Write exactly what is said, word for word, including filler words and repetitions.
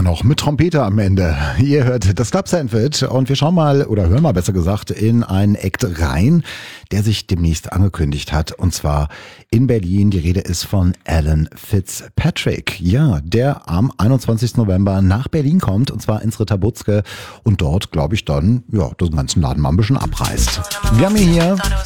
immer noch mit Trompete am Ende. Ihr hört das Club Sandwich und wir schauen mal, oder hören mal besser gesagt, in einen Act rein, der sich demnächst angekündigt hat. Und zwar in Berlin. Die Rede ist von Alan Fitzpatrick. Ja, der am einundzwanzigsten November nach Berlin kommt, und zwar ins Ritter Butzke und dort, glaube ich, dann ja, den ganzen Laden mal ein bisschen abreißt. Wir haben ihn hier.